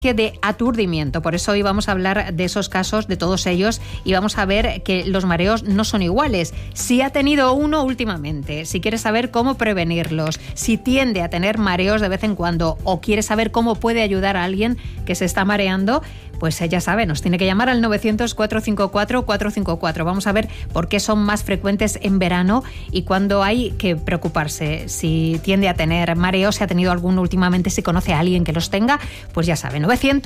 de aturdimiento. Por eso hoy vamos a hablar de esos casos, de todos ellos, y vamos a ver que los mareos no son iguales. Si ha tenido uno últimamente, si quiere saber cómo prevenirlos, si tiende a tener mareos de vez en cuando o quiere saber cómo puede ayudar a alguien que se está mareando, pues ya sabe, nos tiene que llamar al 900-454-454. Vamos a ver por qué son más frecuentes en verano y cuándo hay que preocuparse. Si tiende a tener mareos, si ha tenido alguno últimamente, si conoce a alguien que los tenga, pues ya sabe,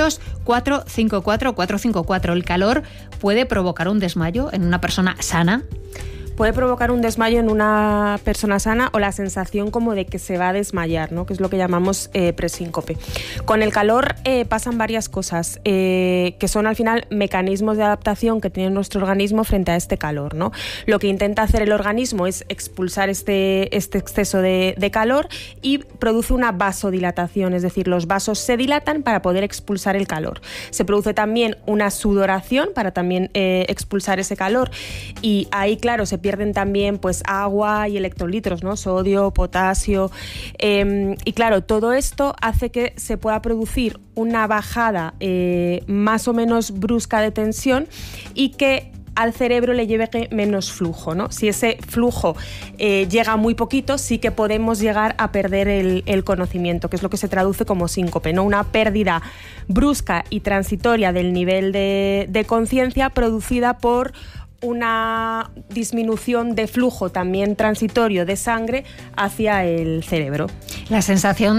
900-454-454. El calor puede provocar un desmayo en una persona sana. Puede provocar un desmayo en una persona sana o la sensación como de que se va a desmayar, ¿no? Que es lo que llamamos presíncope. Con el calor pasan varias cosas que son al final mecanismos de adaptación que tiene nuestro organismo frente a este calor, ¿no? Lo que intenta hacer el organismo es expulsar este exceso de calor y produce una vasodilatación, es decir, los vasos se dilatan para poder expulsar el calor. Se produce también una sudoración para también expulsar ese calor y ahí, claro, se pierden también pues agua y electrolitos, ¿no? Sodio, potasio, y claro, todo esto hace que se pueda producir una bajada más o menos brusca de tensión y que al cerebro le lleve menos flujo, ¿no? Si ese flujo llega muy poquito, sí que podemos llegar a perder el conocimiento, que es lo que se traduce como síncope, ¿no? Una pérdida brusca y transitoria del nivel de conciencia producida por una disminución de flujo también transitorio de sangre hacia el cerebro. La sensación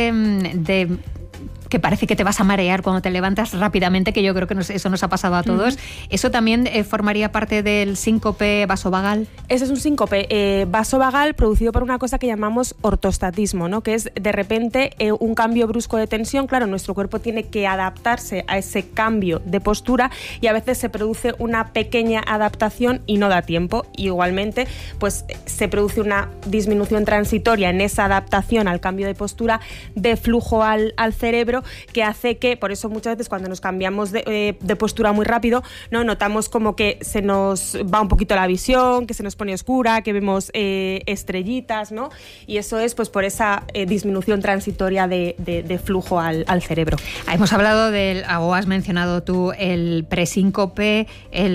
de que parece que te vas a marear cuando te levantas rápidamente, que yo creo que eso nos ha pasado a todos. ¿Eso también formaría parte del síncope vasovagal? Ese es un síncope vasovagal producido por una cosa que llamamos ortostatismo, ¿no? Que es de repente un cambio brusco de tensión. Claro, nuestro cuerpo tiene que adaptarse a ese cambio de postura y a veces se produce una pequeña adaptación y no da tiempo. Igualmente, pues se produce una disminución transitoria en esa adaptación al cambio de postura de flujo al cerebro, que hace que, por eso muchas veces cuando nos cambiamos de postura muy rápido, ¿no? Notamos como que se nos va un poquito la visión, que se nos pone oscura, que vemos estrellitas, ¿no? Y eso es pues por esa disminución transitoria de flujo al cerebro. Hemos hablado o has mencionado tú el presíncope,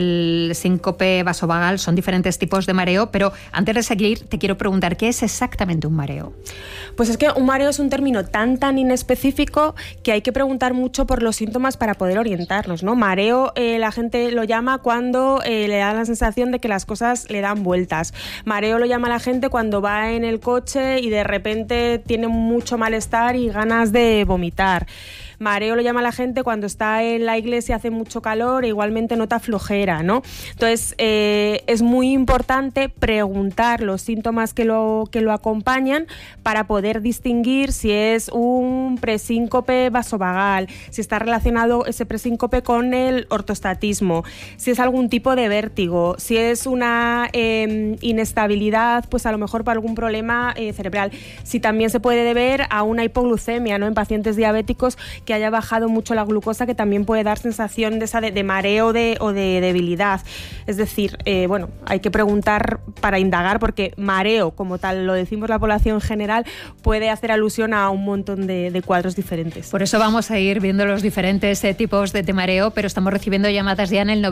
el síncope vasovagal, son diferentes tipos de mareo, pero antes de seguir te quiero preguntar, ¿qué es exactamente un mareo? Pues es que un mareo es un término tan inespecífico que hay que preguntar mucho por los síntomas para poder orientarnos, ¿no? Mareo la gente lo llama cuando le da la sensación de que las cosas le dan vueltas. Mareo lo llama la gente cuando va en el coche y de repente tiene mucho malestar y ganas de vomitar. Mareo lo llama la gente cuando está en la iglesia, hace mucho calor e igualmente nota flojera, ¿no? Entonces, es muy importante preguntar los síntomas que lo acompañan para poder distinguir si es un presíncope vasovagal, si está relacionado ese presíncope con el ortostatismo, si es algún tipo de vértigo, si es una inestabilidad, pues a lo mejor por algún problema cerebral, si también se puede deber a una hipoglucemia, ¿no? En pacientes diabéticos que haya bajado mucho la glucosa, que también puede dar sensación de mareo o de debilidad. Es decir, bueno, hay que preguntar para indagar, porque mareo, como tal lo decimos la población general, puede hacer alusión a un montón de cuadros diferentes. Por eso vamos a ir viendo los diferentes tipos de mareo, pero estamos recibiendo llamadas ya en el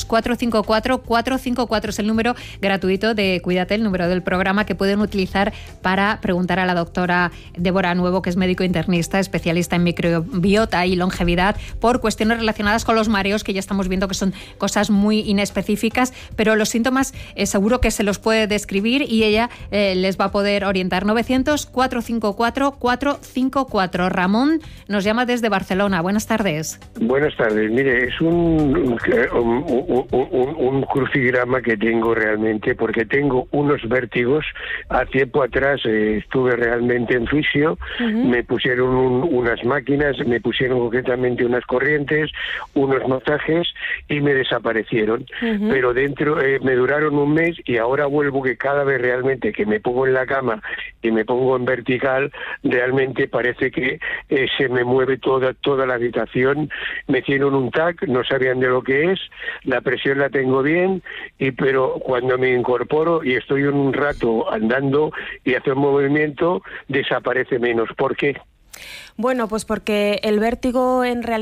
900-454-454. Es el número gratuito de Cuídate, el número del programa que pueden utilizar para preguntar a la doctora Débora Nuevo, que es médico internista, especialista en microbiota y longevidad, por cuestiones relacionadas con los mareos, que ya estamos viendo que son cosas muy inespecíficas, pero los síntomas seguro que se los puede describir y ella les va a poder orientar. 900-454-454. Ramón nos llama desde Barcelona. Buenas tardes. Buenas tardes. Mire, es un crucigrama que tengo realmente, porque tengo unos vértigos. A tiempo atrás estuve realmente en fisio, me pusieron unas máquinas, me pusieron concretamente unas corrientes, unos masajes y me desaparecieron. Pero dentro me duraron un mes y ahora vuelvo, que cada vez realmente que me pongo en la cama y me pongo en vertical, realmente parece que se me mueve toda la habitación. Me hicieron un TAC, no sabían de lo que es, la presión la tengo bien, pero cuando me incorporo y estoy un rato andando y hace un movimiento, desaparece menos. ¿Por qué? Bueno, pues porque el vértigo en realidad